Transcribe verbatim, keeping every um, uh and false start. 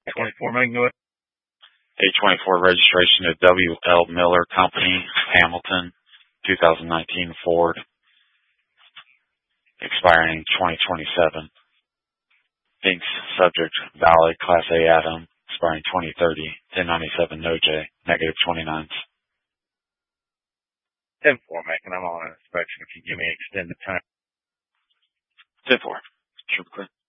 twenty-four, man, go ahead. A twenty-four registration to W L Miller Company, Hamilton, two thousand nineteen Ford, expiring twenty twenty-seven. Incorporated. Subject, valid, Class A Atom, expiring twenty thirty, ten ninety-seven no J, negative twenty-nines. ten four, man, and I'm on an inspection if you give me extended time. ten four. Sure, clear.